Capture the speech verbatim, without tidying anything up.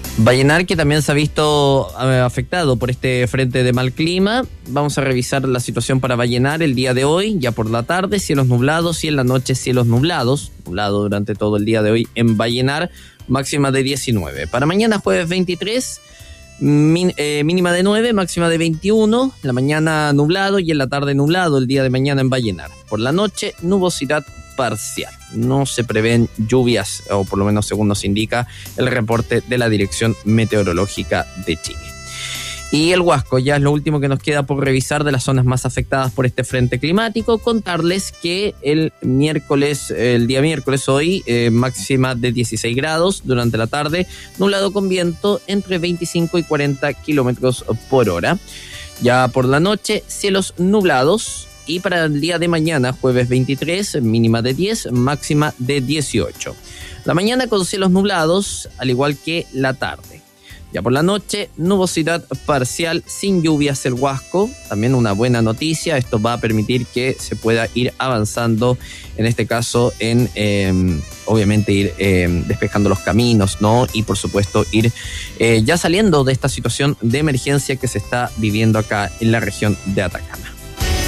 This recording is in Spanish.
Vallenar, que también se ha visto eh, afectado por este frente de mal clima. Vamos a revisar la situación para Vallenar el día de hoy, ya por la tarde, cielos nublados, y en la noche cielos nublados, nublado durante todo el día de hoy en Vallenar, máxima de diecinueve. Para mañana jueves veintitrés, min, eh, mínima de nueve, máxima de veintiuno, la mañana nublado y en la tarde nublado el día de mañana en Vallenar. Por la noche, nubosidad parcial. No se prevén lluvias, o por lo menos según nos indica el reporte de la Dirección Meteorológica de Chile. Y el Huasco, ya es lo último que nos queda por revisar de las zonas más afectadas por este frente climático. Contarles que el miércoles, el día miércoles hoy, eh, máxima de dieciséis grados durante la tarde, nublado con viento entre veinticinco y cuarenta kilómetros por hora. Ya por la noche, cielos nublados. Y para el día de mañana, jueves veintitrés, mínima de diez, máxima de dieciocho. La mañana con cielos nublados, al igual que la tarde. Ya por la noche, nubosidad parcial sin lluvias el Huasco. También una buena noticia. Esto va a permitir que se pueda ir avanzando, en este caso, en eh, obviamente ir eh, despejando los caminos, ¿no? Y por supuesto ir eh, ya saliendo de esta situación de emergencia que se está viviendo acá en la región de Atacama.